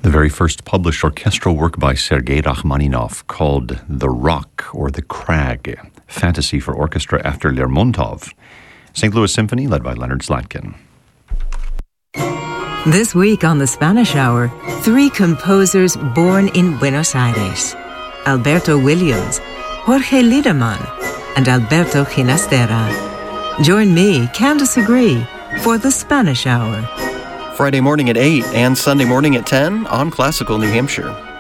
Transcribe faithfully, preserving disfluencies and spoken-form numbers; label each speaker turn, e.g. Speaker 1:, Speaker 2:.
Speaker 1: The very first published orchestral work by Sergei Rachmaninoff, called The Rock or The Crag, Fantasy for Orchestra after Lermontov. Saint Louis Symphony, led by Leonard Slatkin.
Speaker 2: This week on the Spanish Hour, three composers born in Buenos Aires: Alberto Williams, Jorge Liederman, and Alberto Ginastera. Join me, Candace Agree, for the Spanish Hour.
Speaker 3: Friday morning at eight and Sunday morning at ten on Classical New Hampshire.